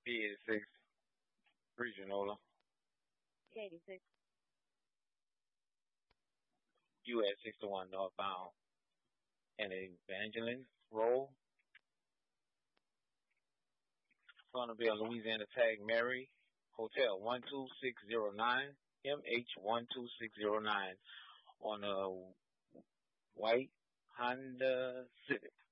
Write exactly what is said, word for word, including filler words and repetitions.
P eighty-six, Regional, P eighty-six, U S sixty-one northbound, and Evangeline Road. It's going to be a Louisiana Tag Mary Hotel one two six zero nine, M H one two six zero nine on a white Honda Civic.